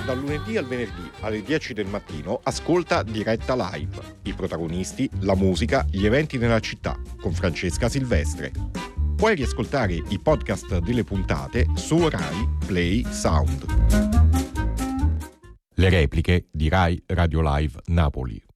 Dal lunedì al venerdì alle 10 del mattino ascolta Diretta Live. I protagonisti, la musica, gli eventi nella città con Francesca Silvestre. Puoi riascoltare i podcast delle puntate su Rai Play Sound. Le repliche di Rai Radio Live Napoli.